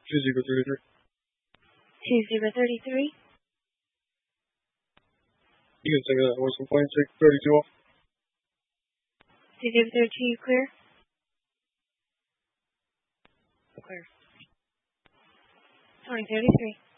2033. 2033. You can take that Western Plane, take 32 off. 2032, clear? Clear. 2033.